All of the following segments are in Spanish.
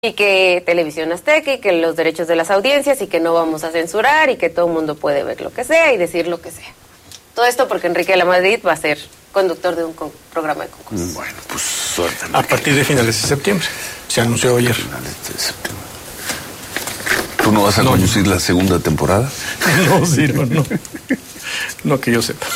y que Televisión Azteca y que los derechos de las audiencias y que no vamos a censurar y que todo el mundo puede ver lo que sea y decir lo que sea. Todo esto porque Enrique de la Madrid va a ser conductor de un programa de concursos. Bueno, pues suerte. A partir de finales de septiembre. Se anunció ayer. Finales de septiembre. ¿Tú no vas a conducir la segunda temporada? No, sí, no. No que yo sepa.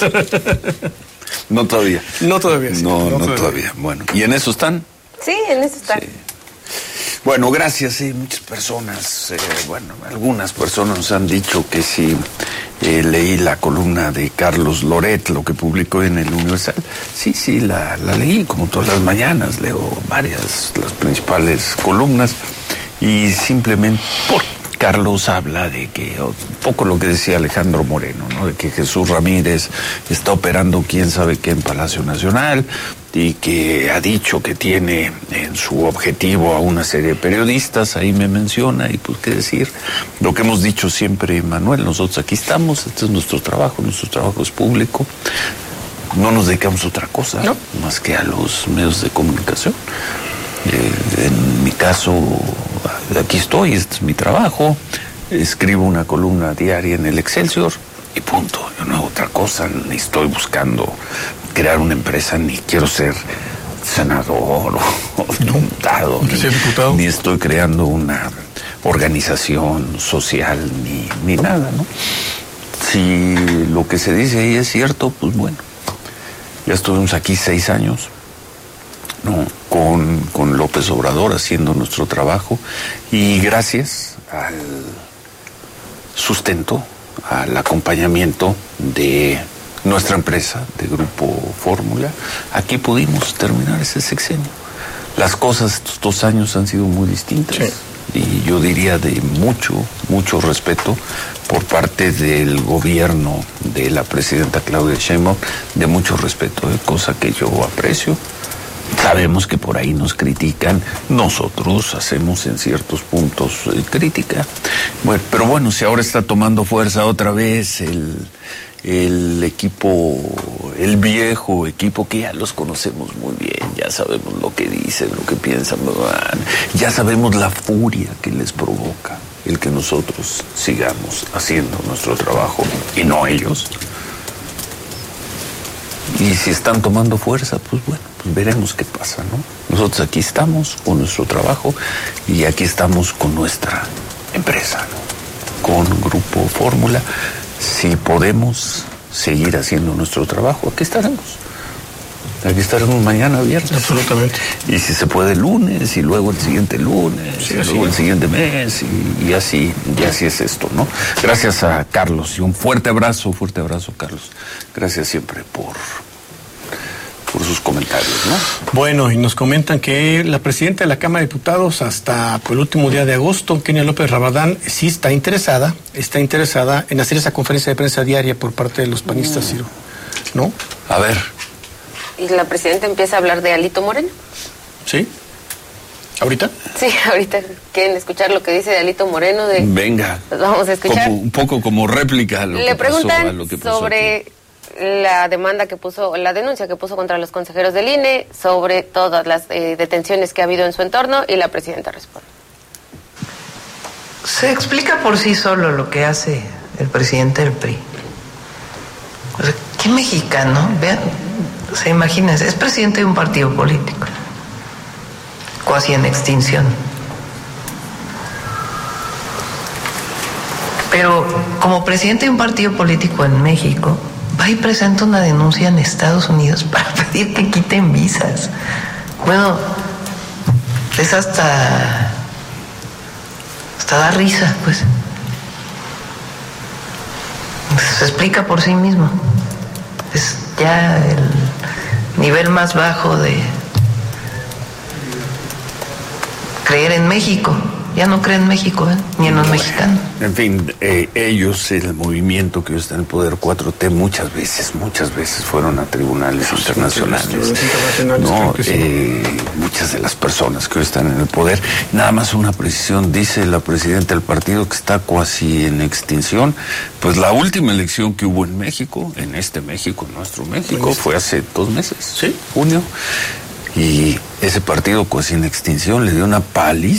No todavía. No todavía. Sí. No todavía. Bueno, ¿y en eso están? Sí, en eso están. Sí. Bueno, gracias. Muchas personas, algunas personas nos han dicho que si leí la columna de Carlos Loret, lo que publicó en el Universal. Sí, la leí como todas las mañanas, leo las principales columnas y simplemente Carlos habla de que, un poco lo que decía Alejandro Moreno, ¿no? De que Jesús Ramírez está operando quién sabe qué en Palacio Nacional y que ha dicho que tiene en su objetivo a una serie de periodistas, ahí me menciona, y pues qué decir, lo que hemos dicho siempre, Manuel, nosotros aquí estamos, este es nuestro trabajo es público, no nos dedicamos a otra cosa, ¿no? Más que a los medios de comunicación. En mi caso, aquí estoy, este es mi trabajo, escribo una columna diaria en el Excelsior y punto. Yo no hago otra cosa, ni estoy buscando crear una empresa, ni quiero ser senador o diputado, ni estoy creando una organización social, ni nada, ¿no? Si lo que se dice ahí es cierto, pues bueno, ya estuvimos aquí 6 años, ¿no? Con López Obrador haciendo nuestro trabajo y gracias al sustento, al acompañamiento de nuestra empresa, de Grupo Fórmula, aquí pudimos terminar ese sexenio. Las cosas estos 2 años han sido muy distintas, sí. Y yo diría de mucho respeto por parte del gobierno de la presidenta Claudia Sheinbaum, de mucho respeto, cosa que yo aprecio. Sabemos que por ahí nos critican, nosotros hacemos en ciertos puntos crítica. Bueno, pero bueno, si ahora está tomando fuerza otra vez el equipo, el viejo equipo que ya los conocemos muy bien, ya sabemos lo que dicen, lo que piensan, ya sabemos la furia que les provoca el que nosotros sigamos haciendo nuestro trabajo y no ellos. Y si están tomando fuerza, pues bueno, pues veremos qué pasa, ¿no? Nosotros aquí estamos con nuestro trabajo y aquí estamos con nuestra empresa, ¿no? Con Grupo Fórmula. Si podemos seguir haciendo nuestro trabajo, aquí estaremos. Aquí estaremos mañana, viernes. Absolutamente. Y si se puede el lunes, y luego el siguiente lunes, sí, y luego el siguiente mes, y así es esto, ¿no? Gracias a Carlos, y un fuerte abrazo, Carlos. Gracias siempre por sus comentarios, ¿no? Bueno, y nos comentan que la presidenta de la Cámara de Diputados hasta el último día de agosto, Kenia López Rabadán, sí está interesada en hacer esa conferencia de prensa diaria por parte de los panistas, Ciro, ¿no? A ver. ¿Y la presidenta empieza a hablar de Alito Moreno? ¿Sí? ¿Ahorita? Sí, ahorita. ¿Quieren escuchar lo que dice de Alito Moreno? Venga. Pues vamos a escuchar. Un poco como réplica a lo Le que preguntan pasó, a lo que pasó sobre aquí. La denuncia que puso contra los consejeros del INE, sobre todas las detenciones que ha habido en su entorno, y la presidenta responde. Se explica por sí solo lo que hace el presidente del PRI. O sea, ¿qué mexicano? Vean, o sea, imagínense, es presidente de un partido político, casi en extinción. Pero como presidente de un partido político en México, va y presenta una denuncia en Estados Unidos para pedir que quiten visas. Bueno, es hasta da risa, pues. Se explica por sí mismo. Es ya el nivel más bajo de creer en México. Ya no creen en México, ni en los mexicanos. En fin, ellos, el movimiento que hoy está en el poder 4T, muchas veces fueron a tribunales internacionales. No, muchas de las personas que hoy están en el poder. Nada más una precisión, dice la presidenta del partido que está casi en extinción. Pues la última elección que hubo en México, en nuestro México, fue hace 2 meses, ¿sí? Junio. Y ese partido, pues sin extinción, le dio una paliza